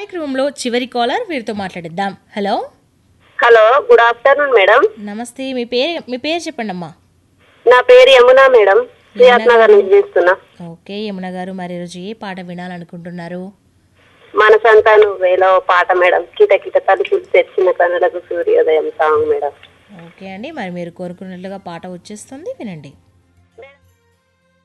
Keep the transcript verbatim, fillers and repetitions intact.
కార్యక్రమంలో చివరి కాలర్ వీరితో మాట్లాడిద్దాం. Hello hello, good afternoon madam. నమస్తే. మీ పేరు మీ పేరు చెప్పండి అమ్మా. నా పేరు యమున మేడం, సియాత్ నగర్ నుంచి చేస్తున్నా. ఓకే యమున గారు, మరి రోజు ఏ పాట వినాలనుకుంటున్నారు? మనసంతా నువ్వేలో పాట మేడం. కిట కిట తలుపులు తెరిచిన కనులకు సూర్యోదయం సాంగ్ మేడం. ఓకే అండి, మరి మీరు కోరుకున్నట్లుగా పాట వచ్చేస్తుంది, వినండి.